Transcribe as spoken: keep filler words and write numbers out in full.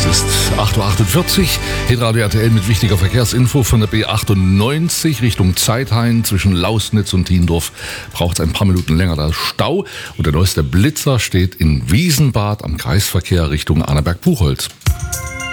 acht Uhr achtundvierzig, Hitradio R T L mit wichtiger Verkehrsinfo von der B achtundneunzig Richtung Zeithain zwischen Lausnitz und Tiendorf. Braucht es ein paar Minuten länger, da ist Stau. Und der neueste Blitzer steht in Wiesenbad am Kreisverkehr Richtung Annaberg-Buchholz.